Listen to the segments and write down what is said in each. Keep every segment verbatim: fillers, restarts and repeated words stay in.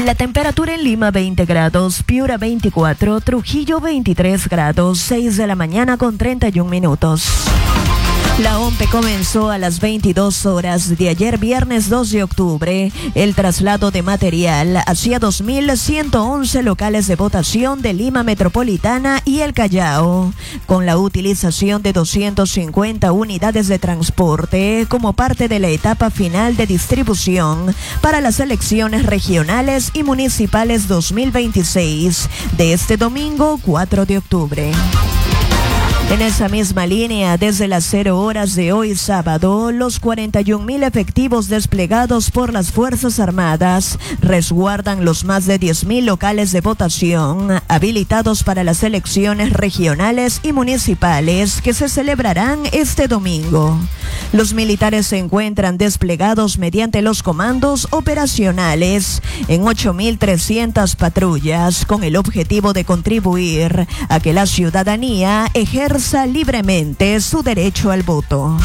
La temperatura en Lima veinte grados, Piura veinticuatro, Trujillo veintitrés grados, seis de la mañana con treinta y un minutos. La OMPE comenzó a las veintidós horas de ayer viernes dos de octubre el traslado de material hacia dos mil ciento once locales de votación de Lima Metropolitana y el Callao, con la utilización de doscientas cincuenta unidades de transporte como parte de la etapa final de distribución para las elecciones regionales y municipales dos mil veintiséis de este domingo cuatro de octubre. En esa misma línea, desde las cero horas de hoy sábado, los cuarenta y un mil efectivos desplegados por las Fuerzas Armadas resguardan los más de diez mil locales de votación habilitados para las elecciones regionales y municipales que se celebrarán este domingo. Los militares se encuentran desplegados mediante los comandos operacionales en ocho mil trescientas patrullas con el objetivo de contribuir a que la ciudadanía ejerza libremente su derecho al voto.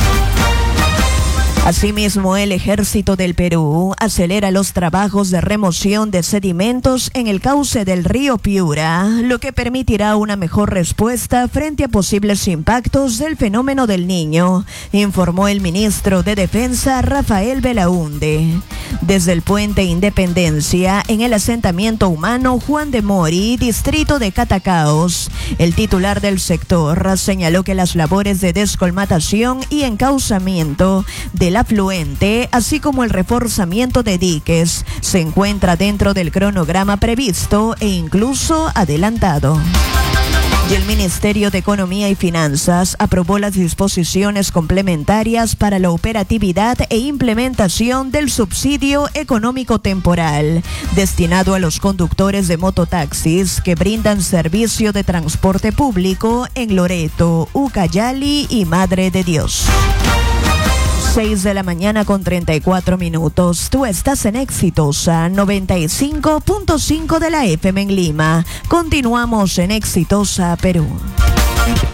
Asimismo, el Ejército del Perú acelera los trabajos de remoción de sedimentos en el cauce del río Piura, lo que permitirá una mejor respuesta frente a posibles impactos del fenómeno del Niño, informó el ministro de Defensa Rafael Belaúnde. Desde el Puente Independencia, en el asentamiento humano Juan de Mori, distrito de Catacaos, el titular del sector señaló que las labores de descolmatación y encauzamiento de el afluente, así como el reforzamiento de diques, se encuentra dentro del cronograma previsto e incluso adelantado. Y el Ministerio de Economía y Finanzas aprobó las disposiciones complementarias para la operatividad e implementación del subsidio económico temporal destinado a los conductores de mototaxis que brindan servicio de transporte público en Loreto, Ucayali y Madre de Dios. seis de la mañana con treinta y cuatro minutos. Tú estás en Exitosa noventa y cinco punto cinco de la F M en Lima. Continuamos en Exitosa Perú.